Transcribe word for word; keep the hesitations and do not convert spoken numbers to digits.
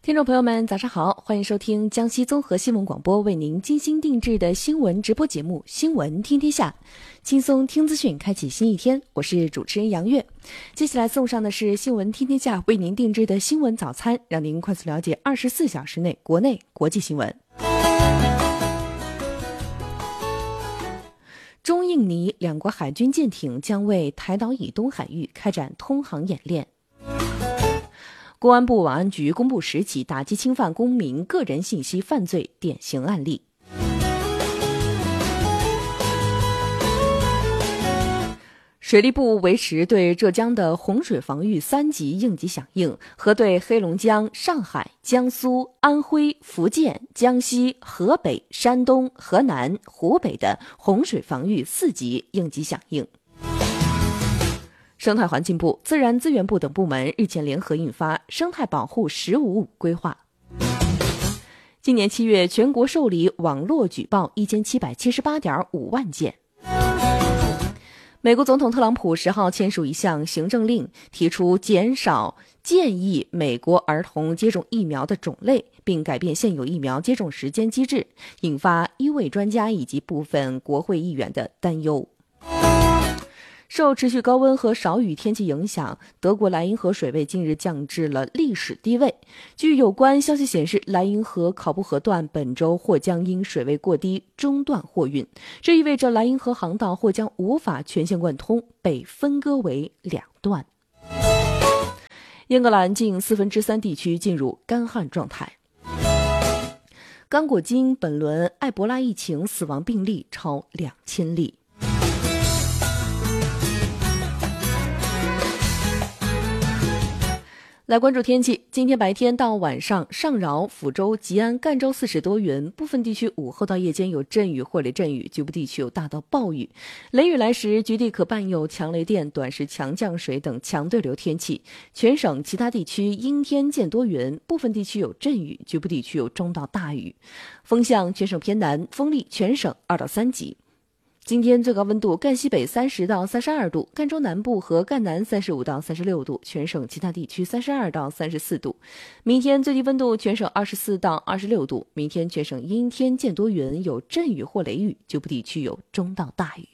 听众朋友们，早上好，欢迎收听江西综合新闻广播为您精心定制的新闻直播节目《新闻听天下》，轻松听资讯，开启新一天。我是主持人杨月。接下来送上的是《新闻听天下》为您定制的新闻早餐，让您快速了解二十四小时内国内国际新闻。中印尼两国海军舰艇将为台岛以东海域开展通航演练。公安部网安局公布十起打击侵犯公民个人信息犯罪典型案例。水利部维持对浙江的洪水防御三级应急响应和对黑龙江、上海、江苏、安徽、福建、江西、河北、山东、河南、湖北的洪水防御四级应急响应。生态环境部、自然资源部等部门日前联合印发《生态保护“十五五”规划》。今年七月，全国受理网络举报一千七百七十八点五万件。美国总统特朗普十号签署一项行政令，提出减少建议美国儿童接种疫苗的种类，并改变现有疫苗接种时间机制，引发医卫专家以及部分国会议员的担忧。受持续高温和少雨天气影响，德国莱茵河水位近日降至了历史低位。据有关消息显示，莱茵河考布河段本周或将因水位过低中断货运，这意味着莱茵河航道或将无法全线贯通，被分割为两段。英格兰近四分之三地区进入干旱状态。刚果金本轮埃博拉疫情死亡病例超两千例。来关注天气，今天白天到晚上，上饶、抚州、吉安、赣州四市多云，部分地区午后到夜间有阵雨或雷阵雨，局部地区有大到暴雨。雷雨来时，局地可伴有强雷电、短时强降水等强对流天气。全省其他地区阴天见多云，部分地区有阵雨，局部地区有中到大雨。风向全省偏南，风力全省二到三级。今天最高温度，赣西北三十到三十二度，赣州南部和赣南三十五到三十六度，全省其他地区三十二到三十四度。明天最低温度全省二十四到二十六度，明天全省阴天见多云，有阵雨或雷雨，局部地区有中到大雨。